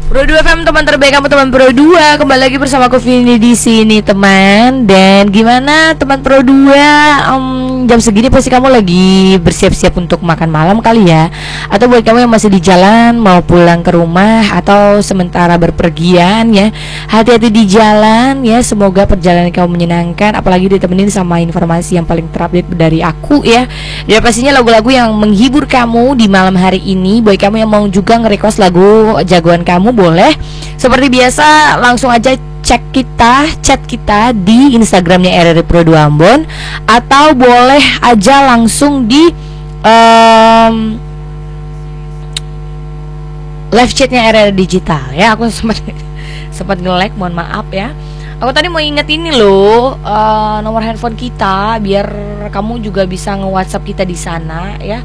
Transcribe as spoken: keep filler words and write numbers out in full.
Pro dua F M, teman terbaik kamu, teman Pro dua. Kembali lagi bersama aku Vini di sini, teman. Dan gimana teman Pro dua? Um, jam segini pasti kamu lagi bersiap-siap untuk makan malam kali ya. Atau buat kamu yang masih di jalan mau pulang ke rumah atau sementara berpergian ya. Hati-hati di jalan ya. Semoga perjalanan kamu menyenangkan, apalagi ditemenin sama informasi yang paling terupdate dari aku ya. Dan pastinya lagu-lagu yang menghibur kamu di malam hari ini. Buat kamu yang mau juga nge-request lagu jagoan kamu, boleh. Seperti biasa langsung aja cek kita, chat kita di Instagramnya R R I Pro dua Ambon, atau boleh aja langsung di um, live chatnya R R I Digital ya. Aku sempat sempat nge-lag, mohon maaf ya. Aku tadi mau inget ini loh, uh, nomor handphone kita biar kamu juga bisa nge-WhatsApp kita di sana ya.